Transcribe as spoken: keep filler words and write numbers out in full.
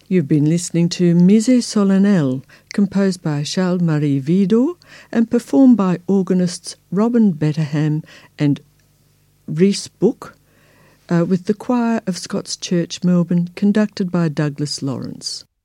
You've been listening to Mise Solennelle, composed by Charles-Marie Widor and performed by organists Robin Betterham and Rhys Book, uh, with the choir of Scots Church, Melbourne, conducted by Douglas Lawrence.